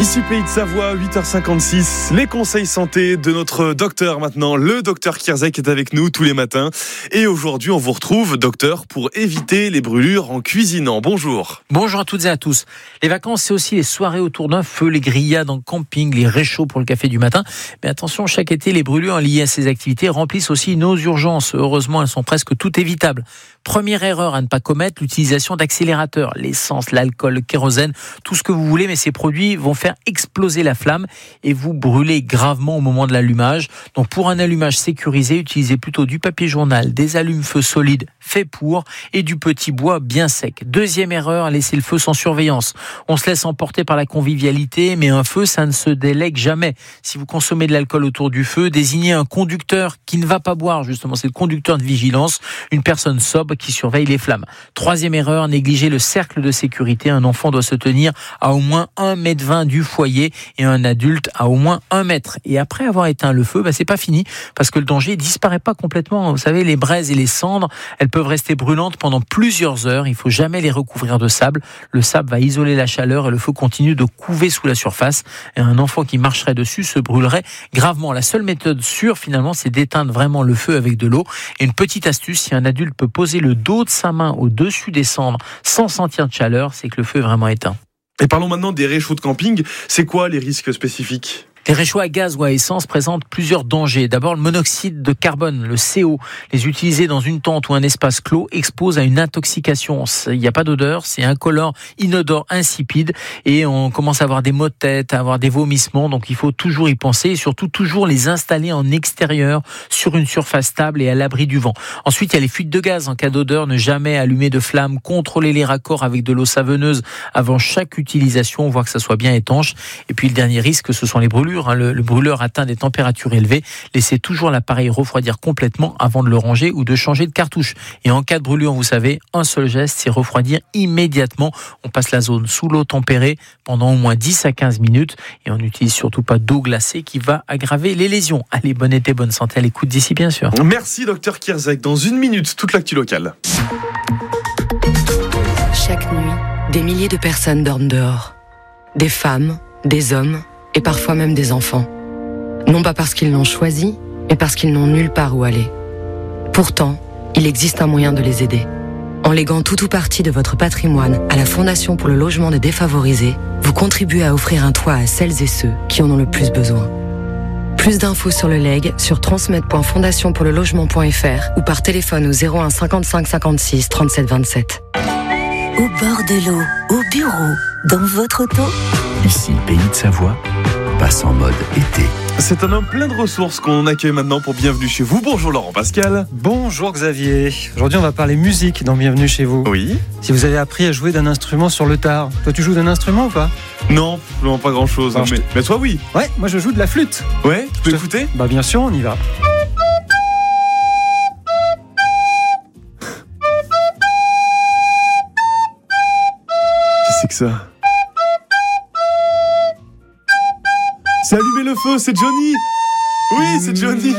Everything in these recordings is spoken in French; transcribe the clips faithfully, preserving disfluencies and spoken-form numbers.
Ici Pays de Savoie, huit heures cinquante-six, les conseils santé de notre docteur maintenant, le docteur Kierzek est avec nous tous les matins. Et aujourd'hui, on vous retrouve, docteur, pour éviter les brûlures en cuisinant. Bonjour. Bonjour à toutes et à tous. Les vacances, c'est aussi les soirées autour d'un feu, les grillades en camping, les réchauds pour le café du matin. Mais attention, chaque été, les brûlures liées à ces activités remplissent aussi nos urgences. Heureusement, elles sont presque toutes évitables. Première erreur à ne pas commettre, l'utilisation d'accélérateurs, l'essence, l'alcool, le kérosène, tout ce que vous voulez, mais ces produits vont faire exploser la flamme et vous brûler gravement au moment de l'allumage. Donc pour un allumage sécurisé, utilisez plutôt du papier journal, des allumes-feu solides faits pour et du petit bois bien sec. Deuxième erreur, laisser le feu sans surveillance. On se laisse emporter par la convivialité, mais un feu, ça ne se délègue jamais. Si vous consommez de l'alcool autour du feu, désignez un conducteur qui ne va pas boire, justement, c'est le conducteur de vigilance, une personne sobre qui surveille les flammes. Troisième erreur, négliger le cercle de sécurité. Un enfant doit se tenir à au moins un mètre vingt du foyer et un adulte à au moins un mètre. Et après avoir éteint le feu, bah, c'est pas fini parce que le danger disparaît pas complètement. Vous savez, les braises et les cendres, elles peuvent rester brûlantes pendant plusieurs heures. Il faut jamais les recouvrir de sable. Le sable va isoler la chaleur et le feu continue de couver sous la surface. Et un enfant qui marcherait dessus se brûlerait gravement. La seule méthode sûre, finalement, c'est d'éteindre vraiment le feu avec de l'eau. Et une petite astuce, si un adulte peut poser le dos de sa main au-dessus des cendres sans sentir de chaleur, c'est que le feu est vraiment éteint. Et parlons maintenant des réchauds de camping. C'est quoi les risques spécifiques ? Les réchauds à gaz ou à essence présentent plusieurs dangers. D'abord, le monoxyde de carbone, le C O. Les utiliser dans une tente ou un espace clos expose à une intoxication. Il n'y a pas d'odeur, c'est incolore, inodore, insipide. Et on commence à avoir des maux de tête, à avoir des vomissements. Donc il faut toujours y penser et surtout toujours les installer en extérieur, sur une surface stable et à l'abri du vent. Ensuite, il y a les fuites de gaz. En cas d'odeur, ne jamais allumer de flamme. Contrôler les raccords avec de l'eau savonneuse avant chaque utilisation, voir que ça soit bien étanche. Et puis le dernier risque, ce sont les brûlures. Le, le brûleur atteint des températures élevées. Laissez toujours l'appareil refroidir complètement avant de le ranger ou de changer de cartouche. Et en cas de brûlure, vous savez, un seul geste, c'est refroidir immédiatement. On passe la zone sous l'eau tempérée pendant au moins dix à quinze minutes et on n'utilise surtout pas d'eau glacée qui va aggraver les lésions. Allez, bon été, bonne santé à l'écoute d'ici, bien sûr. Merci, docteur Kierzek. Dans une minute, toute l'actu locale. Chaque nuit, des milliers de personnes dorment dehors. Des femmes, des hommes et parfois même des enfants. Non pas parce qu'ils l'ont choisi, mais parce qu'ils n'ont nulle part où aller. Pourtant, il existe un moyen de les aider. En léguant tout ou partie de votre patrimoine à la Fondation pour le logement des défavorisés, vous contribuez à offrir un toit à celles et ceux qui en ont le plus besoin. Plus d'infos sur le legs sur transmettre point fondation pour le logement point f r ou par téléphone au zéro un cinquante-cinq cinquante-six trente-sept vingt-sept. Au bord de l'eau, au bureau, dans votre auto. Ici, Pays de Savoie, passe en mode été. C'est un homme plein de ressources qu'on accueille maintenant pour Bienvenue chez vous. Bonjour Laurent Pascal. Bonjour Xavier. Aujourd'hui, on va parler musique dans Bienvenue chez vous. Oui. Si vous avez appris à jouer d'un instrument sur le tard. Toi, tu joues d'un instrument ou pas ? Non, non, pas grand chose. Hein, mais, te... mais toi, oui. Ouais, moi je joue de la flûte. Ouais, tu peux te... écouter ? Bah bien sûr, on y va. Qu'est-ce que c'est que ça ? C'est allumer le feu, c'est Johnny. Oui, c'est Johnny.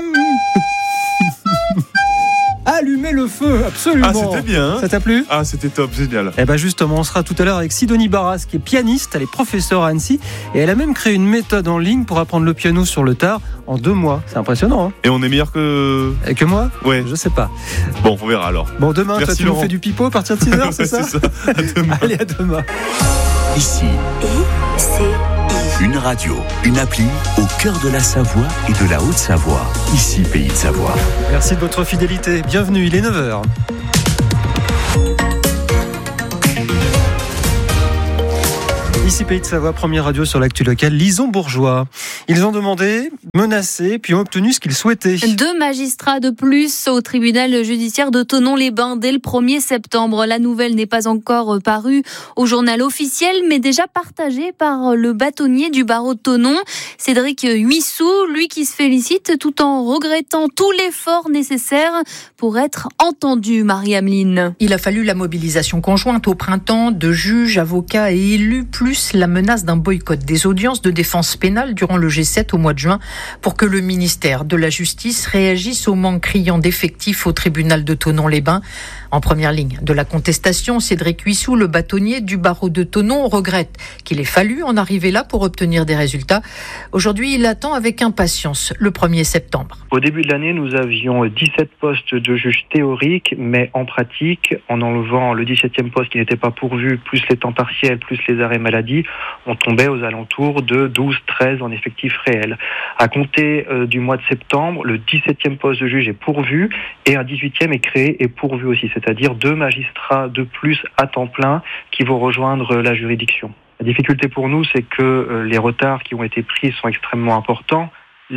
Allumer le feu, absolument. Ah, c'était bien. Hein. Ça t'a plu ? Ah, c'était top, génial. Eh ben justement, on sera tout à l'heure avec Sidonie Barras, qui est pianiste, elle est professeure à Annecy, et elle a même créé une méthode en ligne pour apprendre le piano sur le tard en deux mois. C'est impressionnant, hein ? Et on est meilleur que... Et que moi ? Ouais. Je sais pas. Bon, on verra alors. Bon, demain, Merci toi, tu Laurent. nous fais du pipeau à partir de six heures, c'est ouais, ça ? C'est ça. À demain. Allez, à demain. Ici, Et c'est une radio, une appli au cœur de la Savoie et de la Haute-Savoie. Ici, Pays de Savoie. Merci de votre fidélité. Bienvenue, il est neuf heures. Ici Pays de Savoie, première radio sur l'actu locale, Lison Bourgeois. Ils ont demandé, menacé, puis ont obtenu ce qu'ils souhaitaient. Deux magistrats de plus au tribunal judiciaire de Thonon-les-Bains dès le premier septembre. La nouvelle n'est pas encore parue au journal officiel, mais déjà partagée par le bâtonnier du barreau de Thonon, Cédric Huissou, lui qui se félicite tout en regrettant tout l'effort nécessaire pour être entendu, Marie-Ameline. Il a fallu la mobilisation conjointe au printemps de juges, avocats et élus, plus la menace d'un boycott des audiences de défense pénale durant le G sept au mois de juin pour que le ministère de la Justice réagisse au manque criant d'effectifs au tribunal de Thonon-les-Bains. En première ligne de la contestation, Cédric Huissou, le bâtonnier du barreau de Thonon, regrette qu'il ait fallu en arriver là pour obtenir des résultats. Aujourd'hui, il attend avec impatience le premier septembre. Au début de l'année, nous avions dix-sept postes de juges théoriques, mais en pratique, en enlevant le dix-septième poste qui n'était pas pourvu, plus les temps partiels, plus les arrêts maladie, on tombait aux alentours de douze treize en effectif réel. À compter euh, du mois de septembre, le dix-septième poste de juge est pourvu et un dix-huitième est créé et pourvu aussi, c'est-à-dire deux magistrats de plus à temps plein qui vont rejoindre la juridiction. La difficulté pour nous, c'est que euh, les retards qui ont été pris sont extrêmement importants.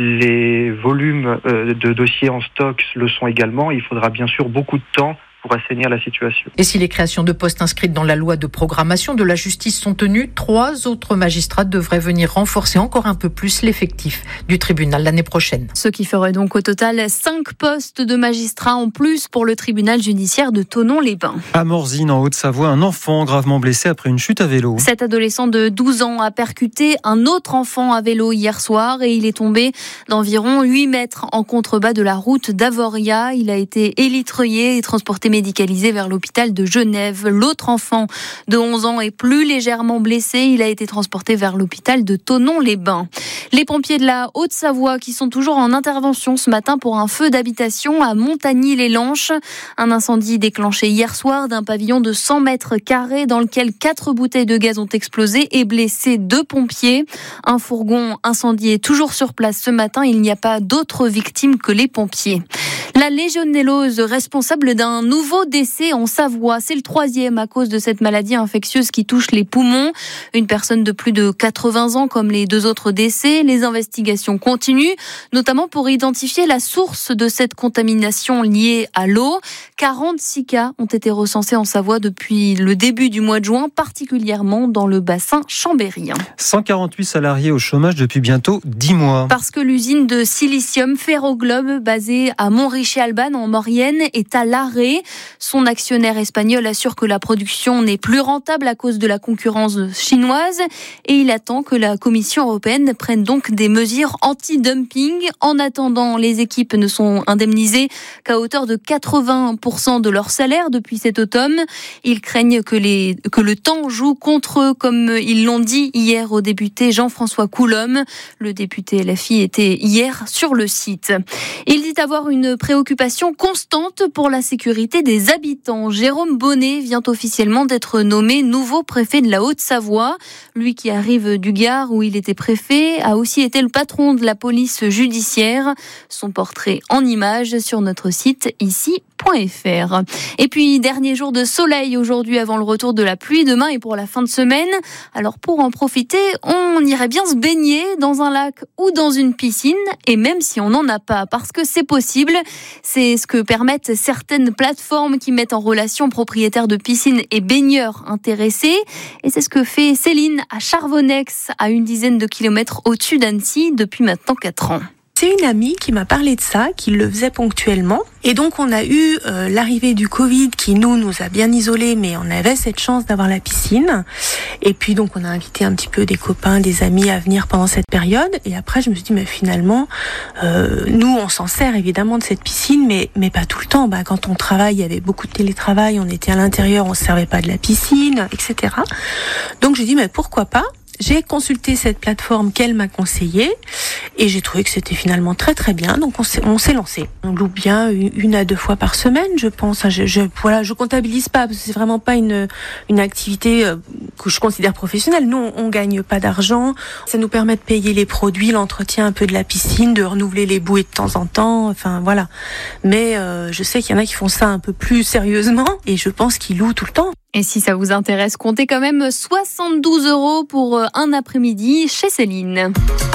Les volumes euh, de dossiers en stock le sont également. Il faudra bien sûr beaucoup de temps pour assainir la situation. Et si les créations de postes inscrites dans la loi de programmation de la justice sont tenues, trois autres magistrats devraient venir renforcer encore un peu plus l'effectif du tribunal l'année prochaine. Ce qui ferait donc au total cinq postes de magistrats en plus pour le tribunal judiciaire de Thonon-les-Bains. À Morzine, en Haute-Savoie, un enfant gravement blessé après une chute à vélo. Cet adolescent de douze ans a percuté un autre enfant à vélo hier soir et il est tombé d'environ huit mètres en contrebas de la route d'Avoria. Il a été élitreillé et transporté médicalisé vers l'hôpital de Genève. L'autre enfant de onze ans est plus légèrement blessé. Il a été transporté vers l'hôpital de Thonon-les-Bains. Les pompiers de la Haute-Savoie qui sont toujours en intervention ce matin pour un feu d'habitation à Montagny-les-Lanches. Un incendie déclenché hier soir d'un pavillon de cent mètres carrés dans lequel quatre bouteilles de gaz ont explosé et blessé deux pompiers. Un fourgon incendié est toujours sur place ce matin. Il n'y a pas d'autres victimes que les pompiers. La légionellose responsable d'un nouveau décès en Savoie. C'est le troisième à cause de cette maladie infectieuse qui touche les poumons. Une personne de plus de quatre-vingts ans comme les deux autres décès. Les investigations continuent, notamment pour identifier la source de cette contamination liée à l'eau. quarante-six cas ont été recensés en Savoie depuis le début du mois de juin, particulièrement dans le bassin chambérien. cent quarante-huit salariés au chômage depuis bientôt dix mois. Parce que l'usine de silicium Ferroglobe, basée à Montrichet-Alban en Maurienne, est à l'arrêt. Son actionnaire espagnol assure que la production n'est plus rentable à cause de la concurrence chinoise et il attend que la Commission européenne prenne donc des mesures anti-dumping. En attendant, les équipes ne sont indemnisées qu'à hauteur de quatre-vingts pour cent de leur salaire depuis cet automne. Ils craignent que, les, que le temps joue contre eux, comme ils l'ont dit hier au député Jean-François Coulombe. Le député L F I était hier sur le site. Il dit avoir une préoccupation constante pour la sécurité des habitants. Jérôme Bonnet vient officiellement d'être nommé nouveau préfet de la Haute-Savoie. Lui qui arrive du Gard où il était préfet a aussi été le patron de la police judiciaire. Son portrait en images sur notre site ici point f r. Et puis, dernier jour de soleil aujourd'hui avant le retour de la pluie demain et pour la fin de semaine. Alors, pour en profiter, on irait bien se baigner dans un lac ou dans une piscine, et même si on n'en a pas, parce que c'est possible. C'est ce que permettent certaines plateformes qui mettent en relation propriétaires de piscines et baigneurs intéressés. Et c'est ce que fait Céline à Charbonnex, à une dizaine de kilomètres au-dessus d'Annecy, depuis maintenant quatre ans. C'est une amie qui m'a parlé de ça, qui le faisait ponctuellement. Et donc, on a eu euh, l'arrivée du Covid qui, nous, nous a bien isolés, mais on avait cette chance d'avoir la piscine. Et puis, donc, on a invité un petit peu des copains, des amis à venir pendant cette période. Et après, je me suis dit, mais finalement, euh, nous, on s'en sert évidemment de cette piscine, mais, mais pas tout le temps. Bah, quand on travaille, il y avait beaucoup de télétravail, on était à l'intérieur, on ne se servait pas de la piscine, et cetera. Donc, j'ai dit, mais pourquoi pas ? J'ai consulté cette plateforme qu'elle m'a conseillée et j'ai trouvé que c'était finalement très très bien. Donc on s'est, on s'est lancé. On loue bien une à deux fois par semaine, je pense. Je, je, voilà, je comptabilise pas parce que c'est vraiment pas une, une activité que je considère professionnelle. Nous, on, on gagne pas d'argent. Ça nous permet de payer les produits, l'entretien un peu de la piscine, de renouveler les bouées de temps en temps. Enfin voilà. Mais euh, je sais qu'il y en a qui font ça un peu plus sérieusement et je pense qu'ils louent tout le temps. Et si ça vous intéresse, comptez quand même soixante-douze euros pour un après-midi chez Céline.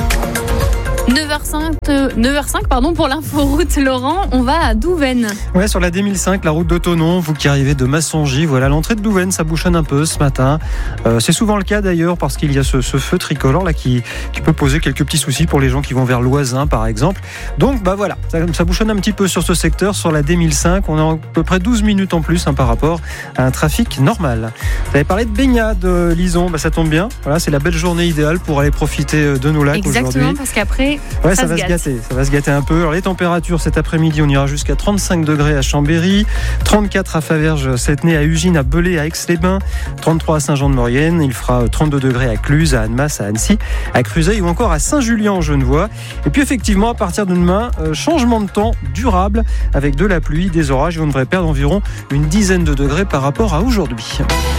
neuf heures cinq, neuf heures cinq pardon, pour l'inforoute, Laurent, on va à Douvaine. Ouais, sur la D mille cinq, la route de Thonon, vous qui arrivez de Massongy, voilà, l'entrée de Douvaine, ça bouchonne un peu ce matin. Euh, c'est souvent le cas d'ailleurs parce qu'il y a ce, ce feu tricolore là qui, qui peut poser quelques petits soucis pour les gens qui vont vers Loisin par exemple. Donc bah voilà, ça, ça bouchonne un petit peu sur ce secteur, sur la D mille cinq. On a à peu près douze minutes en plus hein, par rapport à un trafic normal. Vous avez parlé de baignade, Lison, bah, ça tombe bien. Voilà, c'est la belle journée idéale pour aller profiter de nos lacs. Exactement, aujourd'hui. Parce qu'après, gâter. Ouais, ça, ça va se gâter. Ça va se gâter un peu. Alors, les températures cet après-midi, on ira jusqu'à trente-cinq degrés à Chambéry, trente-quatre à Faverges, Settenay, à Ugine, à Belay, à Aix-les-Bains, trente-trois à Saint-Jean-de-Maurienne. Il fera trente-deux degrés à Cluses, à Annemasse, à Annecy, à Cruzeil ou encore à Saint-Julien en Genevois. Et puis effectivement, à partir de demain, euh, changement de temps durable avec de la pluie, des orages et on devrait perdre environ une dizaine de degrés par rapport à aujourd'hui.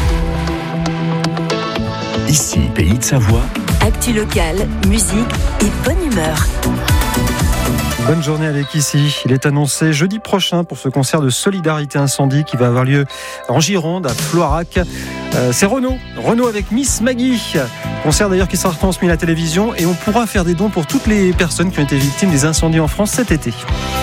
Ici, Pays de Savoie. Actu locale, musique et bonne humeur. Bonne journée avec Ici. Il est annoncé jeudi prochain pour ce concert de solidarité incendie qui va avoir lieu en Gironde, à Floirac. Euh, c'est Renaud. Renaud avec Miss Maggie. Concert d'ailleurs qui sera retransmis à la télévision et on pourra faire des dons pour toutes les personnes qui ont été victimes des incendies en France cet été.